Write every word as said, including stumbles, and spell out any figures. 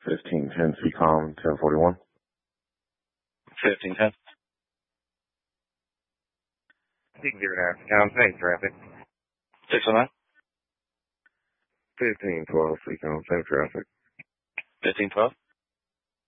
fifteen ten C COM ten forty-one. fifteen ten. six zero nine C COM, same traffic. six oh nine. fifteen twelve C COM, same traffic. fifteen twelve.